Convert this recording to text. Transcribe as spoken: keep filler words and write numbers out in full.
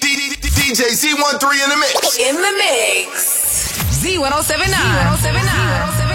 D J Z thirteen in the mix. In the mix. Z ten seventy-nine. Z ten seventy-nine.